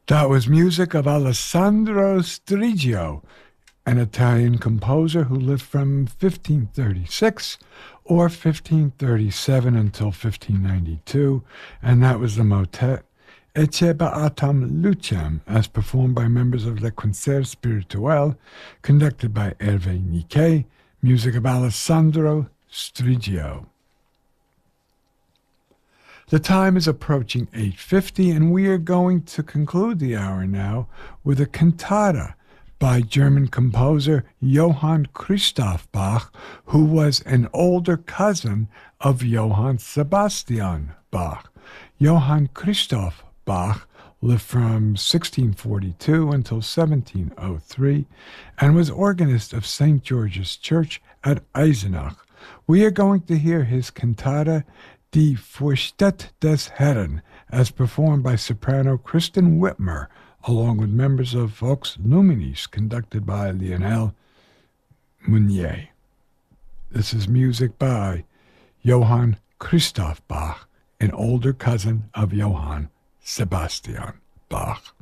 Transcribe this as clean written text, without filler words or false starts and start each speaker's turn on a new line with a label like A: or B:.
A: That was music of Alessandro Striggio, an Italian composer who lived from 1536 or 1537 until 1592, and that was the motet Ecce Beatam Lucem, as performed by members of Le Concert Spirituel, conducted by Hervé Niquet, music of Alessandro Striggio. The time is approaching 8:50, and we are going to conclude the hour now with a cantata by German composer Johann Christoph Bach, who was an older cousin of Johann Sebastian Bach. Johann Christoph Bach lived from 1642 until 1703 and was organist of St. George's Church at Eisenach. We are going to hear his cantata Die Furcht des Herrn, as performed by soprano Kristen Whitmer, along with members of Vox Luminis, conducted by Lionel Meunier. This is music by Johann Christoph Bach, an older cousin of Johann Sebastian Bach.